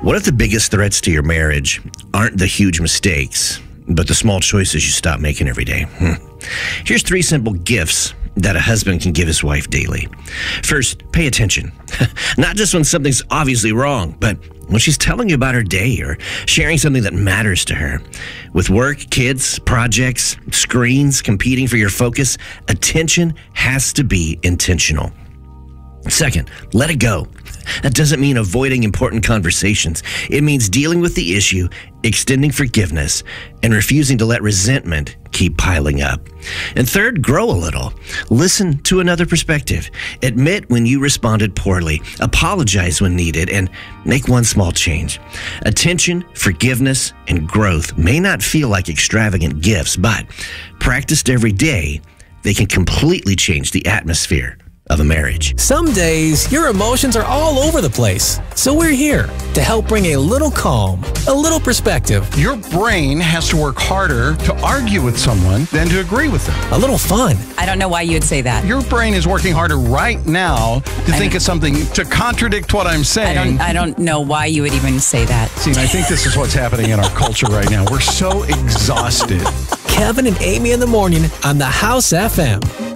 What if the biggest threats to your marriage aren't the huge mistakes, but the small choices you stop making every day? Here's 3 simple gifts that a husband can give his wife daily. First, pay attention. Not just when something's obviously wrong, but when she's telling you about her day or sharing something that matters to her. With work, kids, projects, screens competing for your focus, attention has to be intentional. Second, let it go. That doesn't mean avoiding important conversations. It means dealing with the issue, extending forgiveness, and refusing to let resentment keep piling up. And third, grow a little. Listen to another perspective. Admit when you responded poorly. Apologize when needed, and make one small change. Attention, forgiveness, and growth may not feel like extravagant gifts, but practiced every day, they can completely change the atmosphere of a marriage. Some days, your emotions are all over the place. So we're here to help bring a little calm, a little perspective, Your brain has to work harder to argue with someone than to agree with them. a little fun. I don't know why you would say that. Your brain is working harder right now to think of something to contradict what I'm saying. I don't know why you would even say that. See, and I think this is what's happening in our culture right now. We're so exhausted. Kevin and Amy in the morning on the House FM.